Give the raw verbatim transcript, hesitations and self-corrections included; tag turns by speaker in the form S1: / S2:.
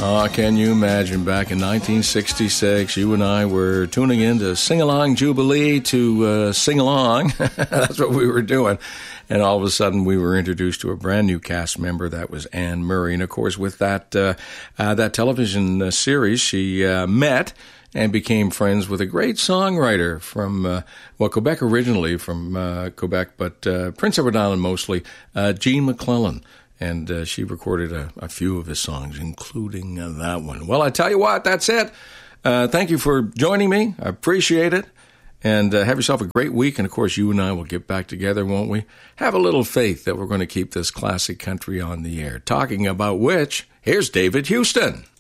S1: Oh, can you imagine? Back in nineteen sixty-six, you and I were tuning in to Sing Along Jubilee to uh, sing along. That's what we were doing. And all of a sudden, we were introduced to a brand new cast member. That was Anne Murray. And, of course, with that uh, uh, that television uh, series, she uh, met and became friends with a great songwriter from, uh, well, Quebec originally, from uh, Quebec, but uh, Prince Edward Island mostly, uh, Gene McClellan. And uh, she recorded a, a few of his songs, including uh, that one. Well, I tell you what, that's it. Uh, thank you for joining me. I appreciate it. And uh, have yourself a great week. And, of course, you and I will get back together, won't we? Have a little faith that we're going to keep this classic country on the air. Talking about which, here's David Houston.